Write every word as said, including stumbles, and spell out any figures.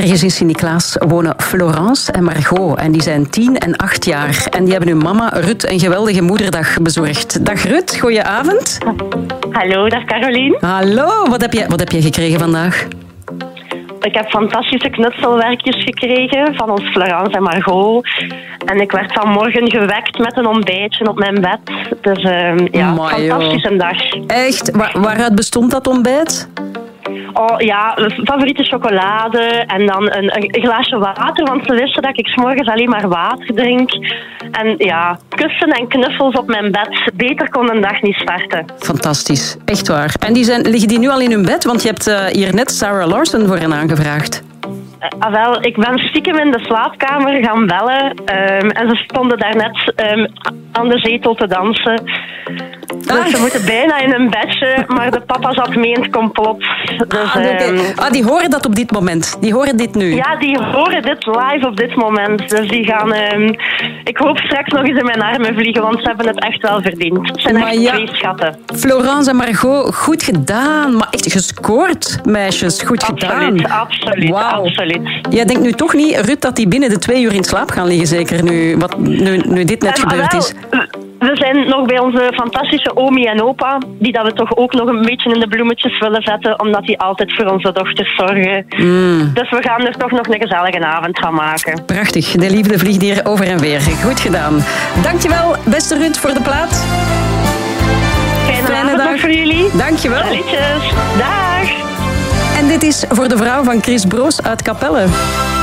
Ergens in Sint-Niklaas wonen Florence en Margot. En die zijn tien en acht jaar. En die hebben hun mama Ruth een geweldige moederdag bezorgd. Dag Ruth, goeie-avond. Hallo, dag Caroline. Hallo, wat heb je, wat heb je gekregen vandaag? Ik heb fantastische knutselwerkjes gekregen van ons Florence en Margot. En ik werd vanmorgen gewekt met een ontbijtje op mijn bed. Dus uh, ja, Amai, fantastische dag. Echt? Waar, waaruit bestond dat ontbijt? Oh ja, favoriete chocolade en dan een, een glaasje water, want ze wisten dat ik 's morgens alleen maar water drink. En ja, kussen en knuffels op mijn bed. Beter kon een dag niet starten. Fantastisch, echt waar. En die zijn, liggen die nu al in hun bed? Want je hebt uh, hier net Sarah Larson voor hen aangevraagd. Uh, ah, wel, ik ben stiekem in de slaapkamer gaan bellen um, en ze stonden daarnet um, aan de zetel te dansen. Ah. Dus ze moeten bijna in een bedje, maar de papa zat mee in het complot. Dus, ah, okay. um, ah, die horen dat op dit moment. Die horen dit nu. Ja, die horen dit live op dit moment. Dus die gaan... Um, ik hoop straks nog eens in mijn armen vliegen, want ze hebben het echt wel verdiend. Het zijn echt ja. twee schatten. Florence en Margot, goed gedaan. Maar echt gescoord, meisjes. Goed Absoluut, gedaan. absoluut, wow. absoluut. Jij denkt nu toch niet, Ruth, dat die binnen de twee uur in slaap gaan liggen, zeker nu, wat, nu, nu dit net en, gebeurd wel, is? We zijn nog bij onze fantastische omi en opa, die dat we toch ook nog een beetje in de bloemetjes willen zetten, omdat die altijd voor onze dochters zorgen. Mm. Dus we gaan er toch nog een gezellige avond van maken. Prachtig. De liefde vliegt hier over en weer. Goed gedaan. Dankjewel, beste Ruth, voor de plaat. Fijne, Fijne avond dag nog voor jullie. Dankjewel. Salutjes. Dag. En dit is voor de vrouw van Chris Broos uit Capelle.